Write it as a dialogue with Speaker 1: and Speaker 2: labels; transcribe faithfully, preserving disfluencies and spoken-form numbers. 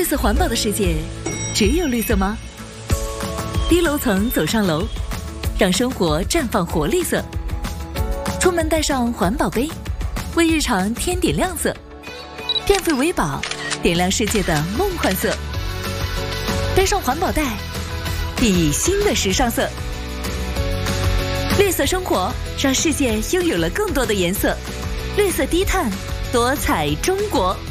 Speaker 1: 色环保的世界，只有绿色吗？低楼层走上楼，让生活绽放活力色。出门带上环保杯，为日常添点亮色。变废为宝，点亮世界的梦幻色。带上环保袋，熠熠新的时尚色。绿色生活，让世界拥有了更多的颜色。绿色低碳，多彩中国。